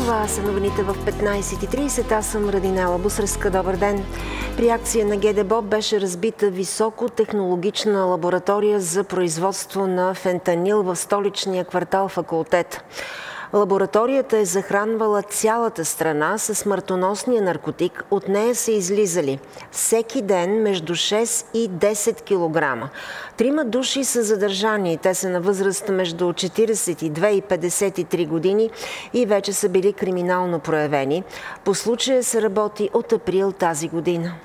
Това са новините в 15:30. Аз съм Радинела Бусреска. Добър ден. При акция на ГДБОП беше разбита високотехнологична лаборатория за производство на фентанил в столичния квартал Факултет. Лабораторията е захранвала цялата страна със смъртоносния наркотик. От нея са излизали всеки ден между 6 и 10 кг. 3 души са задържани. Те са на възраст между 42 и 53 години и вече са били криминално проявени. По случая се работи от април тази година.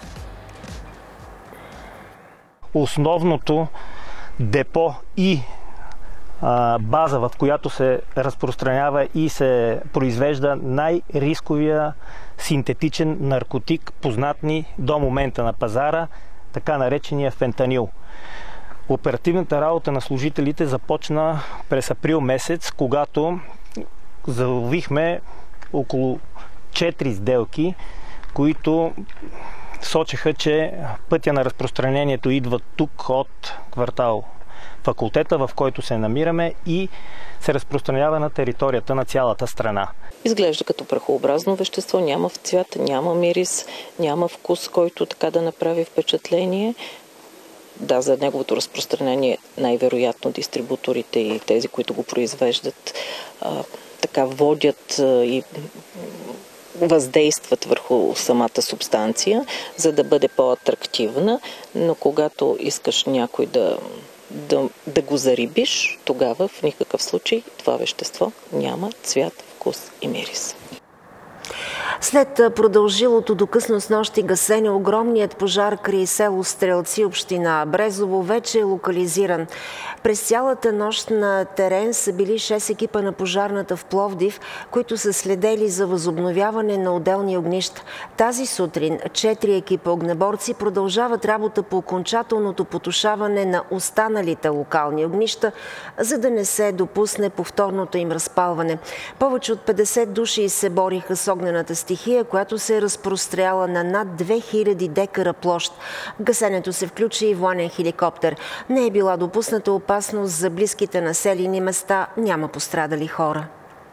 Основното депо и база, в която се разпространява и се произвежда най-рисковия синтетичен наркотик, познат ни до момента на пазара, така наречения фентанил. Оперативната работа на служителите започна през април месец, когато заловихме около 4 сделки, които сочеха, че пътя на разпространението идва тук от квартал Факултета, в който се намираме, и се разпространява на територията на цялата страна. Изглежда като прахообразно вещество, няма цвят, няма мирис, няма вкус, който така да направи впечатление. Да, за неговото разпространение най-вероятно дистрибуторите и тези, които го произвеждат, така водят и въздействат върху самата субстанция, за да бъде по-атрактивна, но когато искаш някой да го зарибиш, тогава в никакъв случай това вещество няма цвят, вкус и мирис. След продължилото до късно снощи гасене, огромният пожар край село Стрелци, община Брезово, вече е локализиран. През цялата нощ на терен са били 6 екипа на пожарната в Пловдив, които са следели за възобновяване на отделни огнища. Тази сутрин 4 екипа огнеборци продължават работа по окончателното потушаване на останалите локални огнища, за да не се допусне повторното им разпалване. Повече от 50 души се бориха с огнената стихия, която се е разпростряла на над 2000 декара площ. В гасенето се включи и военен хеликоптер. Не е била допусната опасност за близките населени места, няма пострадали хора.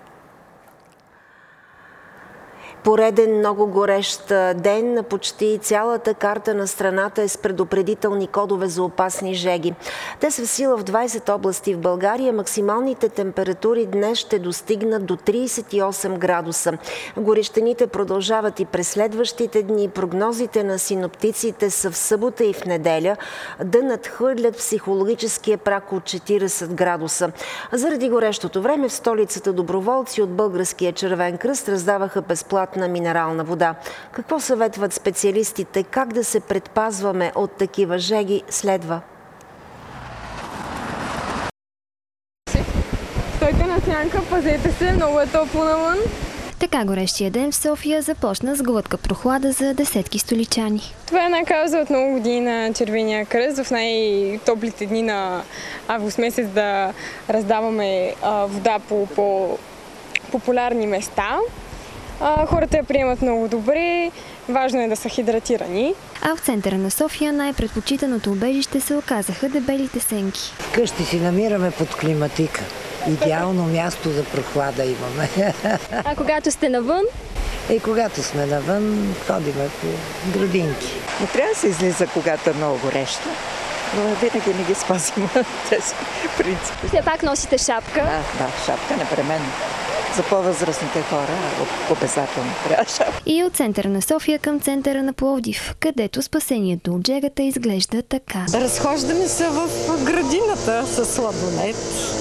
Пореден много горещ ден. Почти цялата карта на страната е с предупредителни кодове за опасни жеги. Те са в сила в 20 области в България. Максималните температури днес ще достигнат до 38 градуса. Горещините продължават и през следващите дни. Прогнозите на синоптиците са в събота и в неделя да надхвърлят психологическия праг от 40 градуса. Заради горещото време в столицата доброволци от Българския червен кръст раздаваха безплатно на минерална вода. Какво съветват специалистите? Как да се предпазваме от такива жеги? Следва. Стойте на сянка, пазете се, много е топло навън. Така горещия ден в София започна с глътка прохлада за десетки столичани. Това е една кауза от много години на Червения кръст. В най-топлите дни на август месец да раздаваме вода по популярни места. Хората я приемат много добре, важно е да са хидратирани. А в центъра на София най-предпочитаното убежище се оказаха дебелите сенки. Къщи си намираме под климатика. Идеално място за прохлада имаме. А когато сте навън? Когато сме навън, ходиме по градинки. Не трябва да се излиза, когато е много горещо, но винаги не ги спазвам тези принципи. Все пак носите шапка? Да, шапка непременно. За по-възрастните хора обязателно трябва шапка. И от центъра на София към центъра на Пловдив, където спасението от жегата изглежда така. Разхождаме се в градината с сладолед.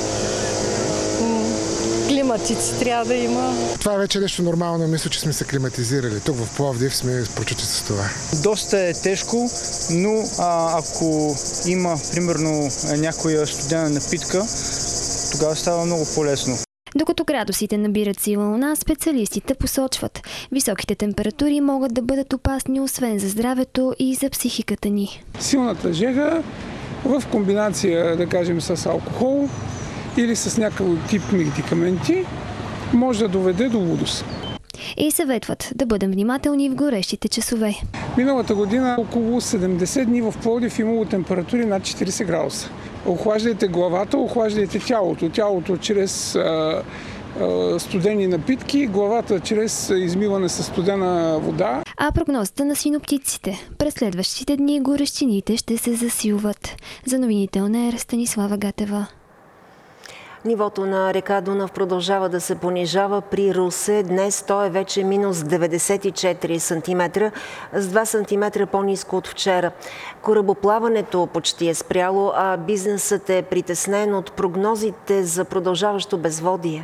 Климатици трябва да има. Това е вече нещо нормално, мисля, че сме се климатизирали. Тук в Пловдив сме прочути с това. Доста е тежко, но ако има, примерно, някоя студена напитка, тогава става много по-лесно. Докато градусите набират сила у нас, специалистите посочват. Високите температури могат да бъдат опасни освен за здравето и за психиката ни. Силната жега в комбинация, да кажем, с алкохол или с някакъв тип медикаменти може да доведе до лудост. И съветват да бъдем внимателни в горещите часове. Миналата година около 70 дни в Пловдив имало температури над 40 градуса. Охлаждайте главата, охлаждайте тялото. Тялото чрез студени напитки, главата чрез измиване с студена вода. А прогнозата на синоптиците: през следващите дни горещините ще се засилват. За новините ОНР, Станислава Гатева. Нивото на река Дунав продължава да се понижава при Русе. Днес то е вече минус 94 см, с 2 см по-ниско от вчера. Корабоплаването почти е спряло, а бизнесът е притеснен от прогнозите за продължаващо безводие.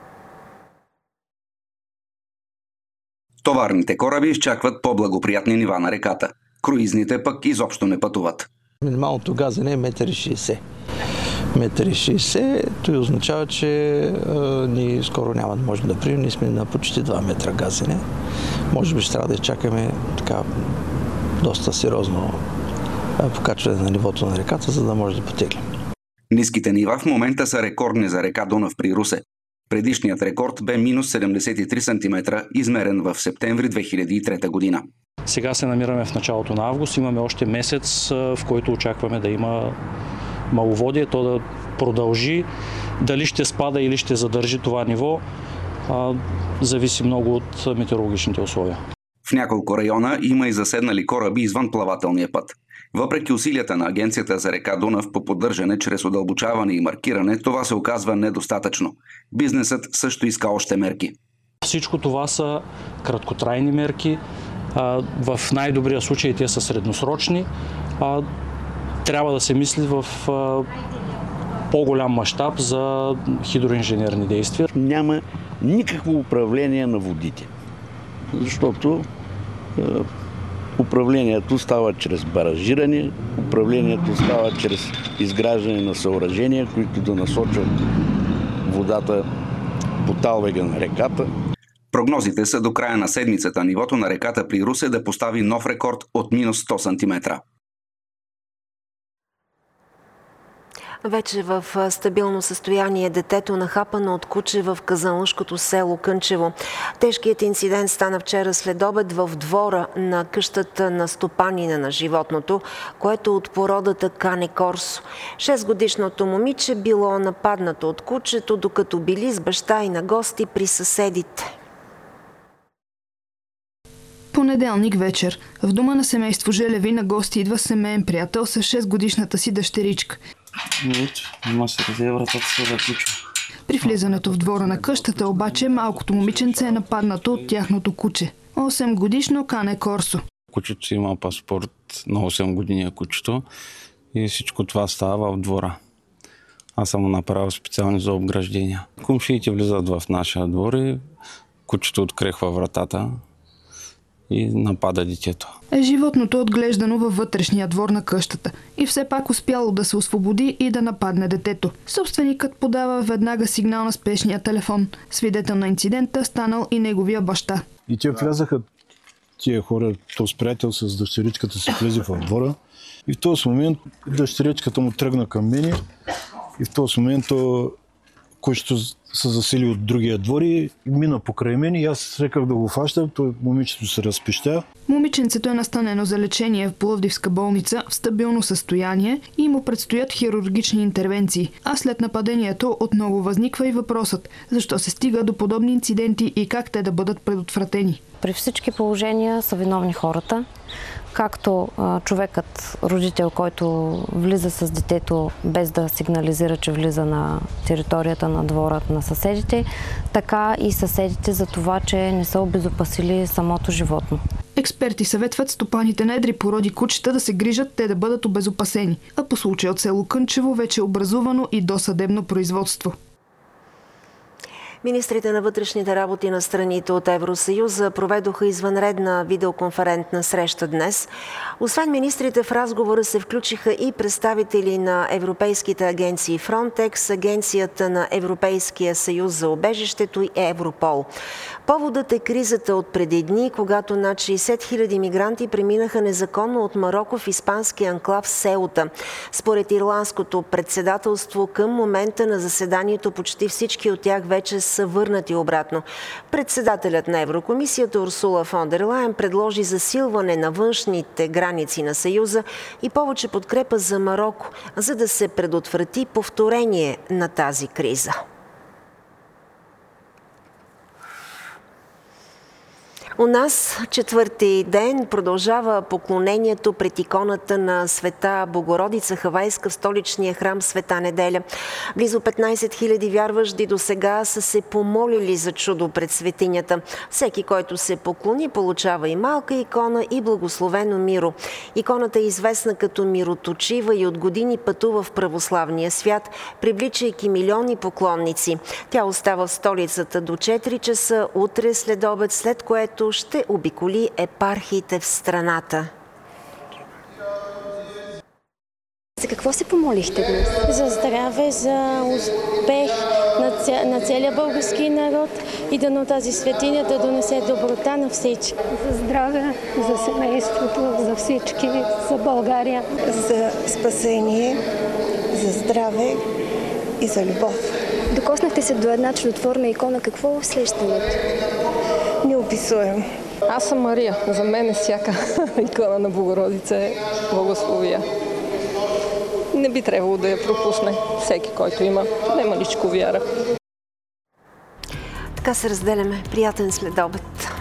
Товарните кораби изчакват по-благоприятни нива на реката. Круизните пък изобщо не пътуват. Минималното газене е 1,60 м. 1,60 м, това означава, че ние скоро няма да можем да приемем. Ние сме на почти 2 метра газене. Може би ще трябва да изчакаме така доста сериозно покачване на нивото на реката, за да може да потеглим. Ниските нива в момента са рекордни за река Дунав при Русе. Предишният рекорд бе минус 73 см, измерен в септември 2003 година. Сега се намираме в началото на август. Имаме още месец, в който очакваме да има маловодие, то да продължи. Дали ще спада или ще задържи това ниво, зависи много от метеорологичните условия. В няколко района има и заседнали кораби извън плавателния път. Въпреки усилията на Агенцията за река Дунав по поддържане чрез удълбочаване и маркиране, това се оказва недостатъчно. Бизнесът също иска още мерки. Всичко това са краткотрайни мерки. В най-добрия случай те са средносрочни. Трябва да се мисли в по-голям мащаб за хидроинженерни действия. Няма никакво управление на водите, защото управлението става чрез баражиране, управлението става чрез изграждане на съоръжения, които да насочат водата по талвега на реката. Прогнозите са до края на седмицата нивото на реката при Русе да постави нов рекорд от минус 100 см. Вече в стабилно състояние детето, нахапано от куче в казанлъшкото село Кънчево. Тежкият инцидент стана вчера след обед в двора на къщата на стопанина на животното, което от породата Кане Корсо. 6-годишното момиче било нападнато от кучето, докато били с баща и на гости при съседите. Понеделник вечер. В дома на семейство Желеви на гости идва семейен приятел с 6-годишната си дъщеричка. При влизането в двора на къщата обаче малкото момиченце е нападнато от тяхното куче. 8-годишно Кане Корсо. Кучето има паспорт на 8 години кучето и всичко това става в двора. Аз съм направил специални за обграждения. Комшиите влизат в нашия двор и кучето открехва вратата и напада детето. Животното е отглеждано във вътрешния двор на къщата и все пак успяло да се освободи и да нападне детето. Собственикът подава веднага сигнал на спешния телефон. Свидетел на инцидента станал и неговия баща. И те влязаха тия хора, този приятел с дъщеричката се влезе в двора и в този момент дъщеричката му тръгна към мене и в този момент който се засели от другия двор и мина покрай мен и аз реках да го фащам, то момичето се разпища. Момиченцето е настанено за лечение в Пловдивска болница в стабилно състояние и му предстоят хирургични интервенции. А след нападението отново възниква и въпросът защо се стига до подобни инциденти и как те да бъдат предотвратени. При всички положения са виновни хората. Както човекът, родител, който влиза с детето без да сигнализира, че влиза на територията на двора на съседите, така и съседите за това, че не са обезопасили самото животно. Експерти съветват стопаните на едри породи кучета да се грижат те да бъдат обезопасени, а по случай от село Кънчево вече е образувано и досъдебно производство. Министрите на вътрешните работи на страните от Евросъюза проведоха извънредна видеоконферентна среща днес. Освен министрите, в разговора се включиха и представители на европейските агенции Frontex, Агенцията на Европейския съюз за убежището и Европол. Поводът е кризата от преди дни, когато над 60 000 мигранти преминаха незаконно от Мароко в испанския анклав Сеута. Според ирландското председателство, към момента на заседанието почти всички от тях вече са върнати обратно. Председателят на Еврокомисията Урсула фон дер Лайен предложи засилване на външните граници на Съюза и повече подкрепа за Мароко, за да се предотврати повторение на тази криза. У нас четвърти ден продължава поклонението пред иконата на Света Богородица Хавайска в столичния храм Света Неделя. Близо 15 000 вярващи до сега са се помолили за чудо пред светинята. Всеки, който се поклони, получава и малка икона, и благословено миро. Иконата е известна като мироточива и от години пътува в православния свят, привличайки милиони поклонници. Тя остава в столицата до 4 часа утре след обед, след което ще обиколи епархиите в страната. За какво се помолихте днес? За здраве, за успех на целия български народ и дано тази светиня да донесе доброта на всички. За здраве, за семейството, за всички, за България. За спасение, за здраве и за любов. Докоснахте се до една чудотворна икона. Какво е усещането? Неописуем. Аз съм Мария. За мен е всяка икона на Богородица е благословия. Не би трябвало да я пропусне всеки, който има немаличко вяра. Така се разделяме. Приятен следобед.